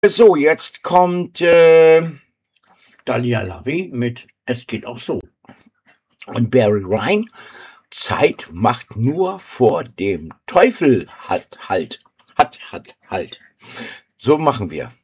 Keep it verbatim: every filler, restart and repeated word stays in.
So, jetzt kommt äh, Dalia Lavi mit Es geht auch so. Und Barry Ryan, Zeit macht nur vor dem Teufel hat Halt. Hat, hat, Halt. So machen wir.